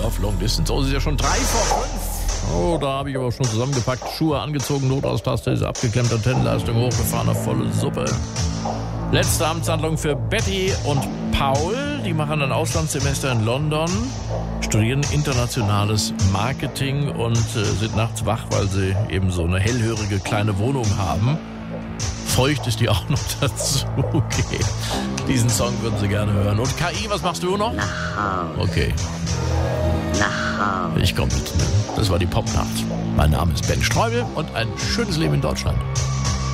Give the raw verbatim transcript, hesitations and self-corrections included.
Love Long Distance. Oh, es ist ja schon drei vor fünf. Oh, da habe ich aber schon zusammengepackt. Schuhe angezogen, Notaustaste ist abgeklemmt, Antennenleistung hochgefahren auf volle Suppe. Letzte Amtshandlung für Betty und Paul. Die machen ein Auslandssemester in London, studieren internationales Marketing und äh, sind nachts wach, weil sie eben so eine hellhörige kleine Wohnung haben. Feucht ist die auch noch dazu. Okay. Diesen Song würden sie gerne hören. Und K I, was machst du noch? Nach Hause. Okay. Nach Hause. Ich komme mit. Das war die Popnacht. Mein Name ist Ben Streubel und ein schönes Leben in Deutschland.